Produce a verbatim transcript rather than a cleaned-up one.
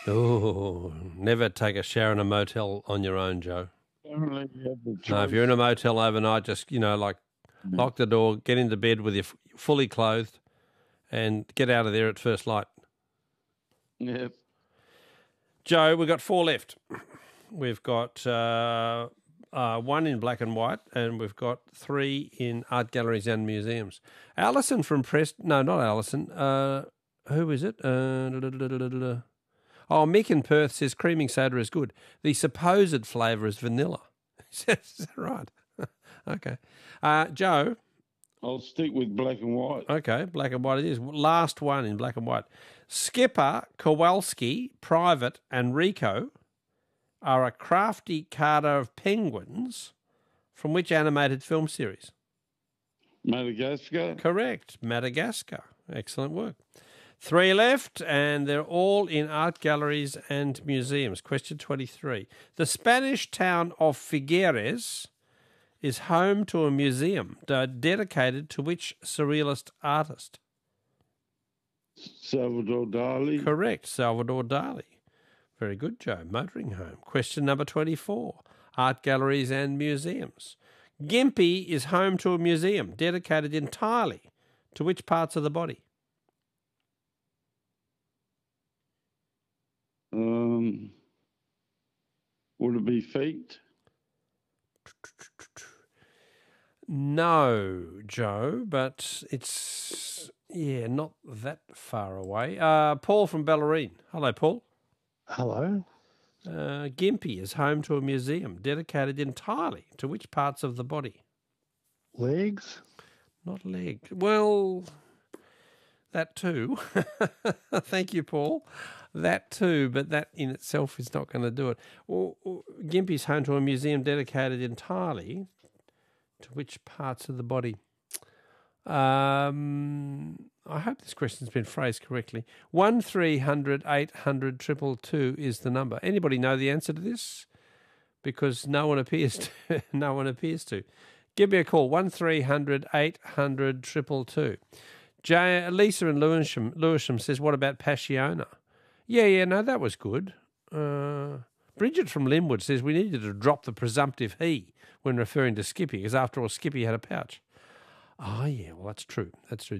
Oh, never take a shower in a motel on your own, Joe. Apparently you have the choice. No, if you're in a motel overnight, just, you know, like Mm. lock the door, get into bed with you f- fully clothed and get out of there at first light. Yep. Joe, we've got four left. We've got uh, uh, one in black and white, and we've got three in art galleries and museums. Alison from Preston, no, not Alison. Uh, who is it? Uh, da, da, da, da, da, da. Oh, Mick in Perth says creaming soda is good. The supposed flavour is vanilla. Is that right? Okay. Uh, Joe. I'll stick with black and white. Okay, black and white it is. Last one in black and white. Skipper, Kowalski, Private and Rico are a crafty carder of penguins from which animated film series? Madagascar. Correct, Madagascar. Excellent work. Three left, and they're all in art galleries and museums. Question twenty-three. The Spanish town of Figueres is home to a museum de- dedicated to which surrealist artist? Salvador Dali. Correct, Salvador Dali. Very good, Joe. Motoring home. Question number twenty-four. Art galleries and museums. Gympie is home to a museum dedicated entirely to which parts of the body? Um, would it be feet? No, Joe, but it's, yeah, not that far away. Uh, Paul from Bellarine. Hello, Paul. Hello. Uh, Gympie is home to a museum dedicated entirely to which parts of the body? Legs? Not leg. Well, that too. Thank you, Paul. That too, but that in itself is not going to do it. Well, Gympie is home to a museum dedicated entirely to which parts of the body? Um, I hope this question's been phrased correctly. One three hundred eight hundred triple two is the number. Anybody know the answer to this? Because no one appears to. no one appears to. Give me a call. One three hundred eight hundred triple two. Jay, Lisa in Lewisham, Lewisham says, "What about Passiona?" Yeah, yeah, no, that was good. Uh, Bridget from Linwood says we needed to drop the presumptive he when referring to Skippy, because after all, Skippy had a pouch. Oh, yeah, well, that's true. That's true.